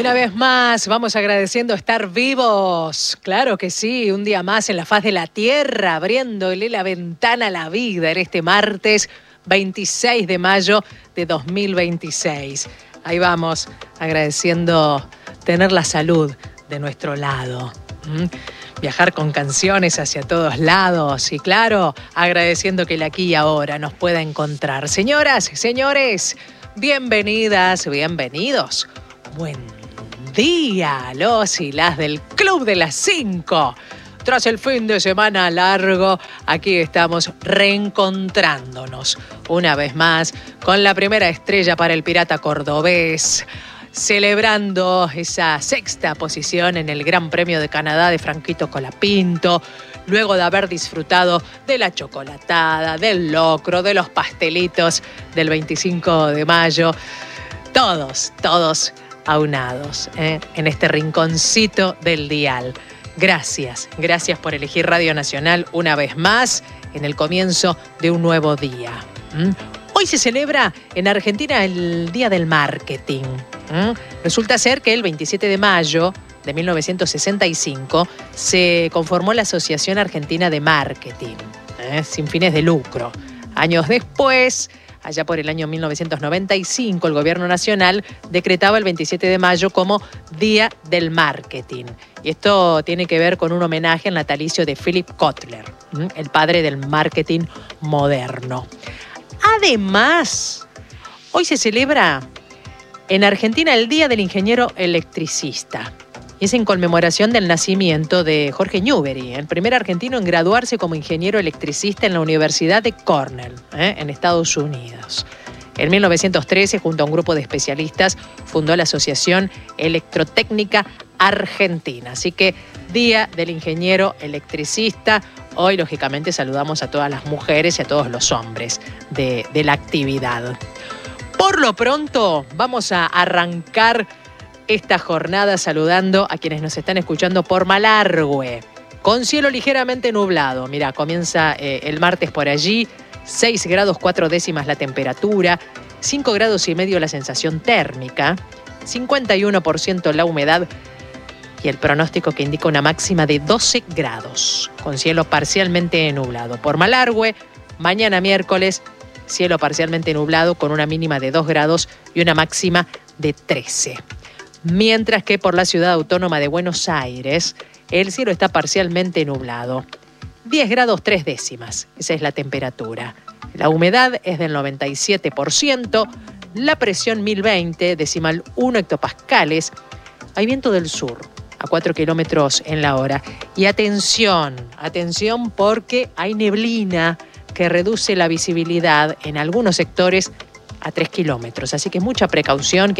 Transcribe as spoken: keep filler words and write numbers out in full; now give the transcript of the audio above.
una vez más, vamos agradeciendo estar vivos. Claro que sí, un día más en la faz de la tierra, abriéndole la ventana a la vida en este martes veintiséis de mayo de dos mil veintiséis. Ahí vamos, agradeciendo tener la salud de nuestro lado. ¿Mm? Viajar con canciones hacia todos lados y, claro, agradeciendo que el aquí y ahora nos pueda encontrar. Señoras, señores, bienvenidas, bienvenidos. Buen día, los y las del Club de las Cinco. Tras el fin de semana largo, aquí estamos reencontrándonos una vez más con la primera estrella para el Pirata Cordobés, celebrando esa sexta posición en el Gran Premio de Canadá de Franquito Colapinto, luego de haber disfrutado de la chocolatada, del locro, de los pastelitos del veinticinco de mayo. Todos, todos aunados ¿eh? en este rinconcito del dial. Gracias, gracias por elegir Radio Nacional una vez más en el comienzo de un nuevo día. ¿Mm? Hoy se celebra en Argentina el Día del Marketing. ¿Mm? Resulta ser que el veintisiete de mayo de mil novecientos sesenta y cinco se conformó la Asociación Argentina de Marketing, ¿eh? sin fines de lucro. Años después, allá por el año mil novecientos noventa y cinco, el Gobierno Nacional decretaba el veintisiete de mayo como Día del Marketing. Y esto tiene que ver con un homenaje al natalicio de Philip Kotler, el padre del marketing moderno. Además, hoy se celebra en Argentina el Día del Ingeniero Electricista. Es en conmemoración del nacimiento de Jorge Newbery, el primer argentino en graduarse como ingeniero electricista en la Universidad de Cornell, ¿eh? en Estados Unidos. En mil novecientos trece, junto a un grupo de especialistas, fundó la Asociación Electrotécnica Argentina. Así que, Día del Ingeniero Electricista. Hoy, lógicamente, saludamos a todas las mujeres y a todos los hombres de, de la actividad. Por lo pronto, vamos a arrancar esta jornada saludando a quienes nos están escuchando por Malargüe, con cielo ligeramente nublado. Mira, comienza eh, el martes por allí, seis grados cuatro décimas la temperatura, cinco grados y medio la sensación térmica, cincuenta y uno por ciento la humedad y el pronóstico que indica una máxima de doce grados, con cielo parcialmente nublado. Por Malargüe, mañana miércoles, cielo parcialmente nublado con una mínima de dos grados y una máxima de trece. Mientras que por la ciudad autónoma de Buenos Aires, el cielo está parcialmente nublado. diez grados tres décimas, esa es la temperatura. La humedad es del noventa y siete por ciento, la presión mil veinte, decimal uno hectopascales. Hay viento del sur a cuatro kilómetros en la hora. Y atención, atención porque hay neblina que reduce la visibilidad en algunos sectores a tres kilómetros. Así que mucha precaución.